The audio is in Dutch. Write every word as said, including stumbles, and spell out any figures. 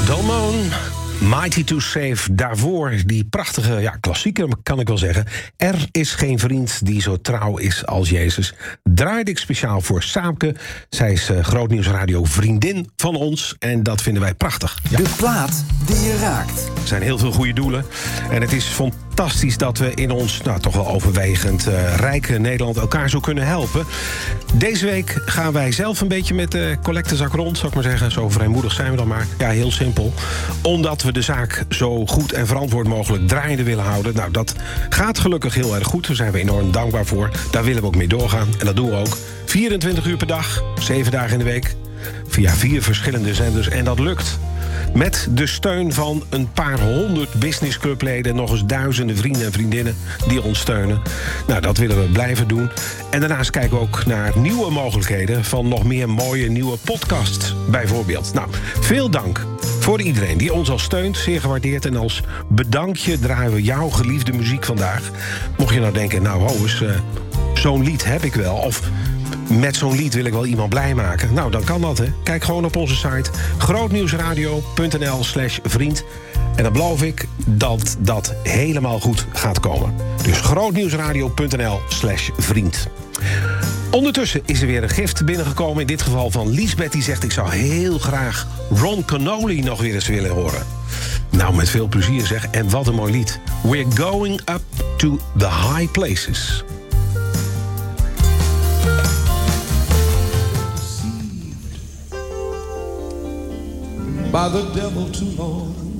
Dalmon, Mighty to Save. Daarvoor die prachtige ja, klassieker, kan ik wel zeggen. Er is geen vriend die zo trouw is als Jezus. Draaide ik speciaal voor Saamke. Zij is uh, Grootnieuwsradio vriendin van ons. En dat vinden wij prachtig. Ja. De plaat die je raakt. Er zijn heel veel goede doelen. En het is fantastisch dat we in ons nou, toch wel overwegend uh, rijke Nederland elkaar zo kunnen helpen. Deze week gaan wij zelf een beetje met de collectezak rond, zou ik maar zeggen. Zo vrijmoedig zijn we dan maar. Ja, heel simpel. Omdat we de zaak zo goed en verantwoord mogelijk draaiende willen houden. Nou, dat gaat gelukkig heel erg goed. Daar zijn we enorm dankbaar voor. Daar willen we ook mee doorgaan. En dat doen we ook. vierentwintig uur per dag, zeven dagen in de week. Via vier verschillende zenders. En dat lukt. Met de steun van een paar honderd businessclubleden... nog eens duizenden vrienden en vriendinnen die ons steunen. Nou, dat willen we blijven doen. En daarnaast kijken we ook naar nieuwe mogelijkheden... van nog meer mooie nieuwe podcasts, bijvoorbeeld. Nou, veel dank voor iedereen die ons al steunt. Zeer gewaardeerd. En als bedankje draaien we jouw geliefde muziek vandaag. Mocht je nou denken, nou, ho eens, uh, zo'n lied heb ik wel... of met zo'n lied wil ik wel iemand blij maken. Nou, dan kan dat, hè. Kijk gewoon op onze site grootnieuwsradio.nl slash vriend. En dan beloof ik dat dat helemaal goed gaat komen. Dus grootnieuwsradio.nl slash vriend. Ondertussen is er weer een gift binnengekomen. In dit geval van Liesbeth, die zegt... ik zou heel graag Ron Canoli nog weer eens willen horen. Nou, met veel plezier zeg. En wat een mooi lied. We're going up to the high places. By the devil too long.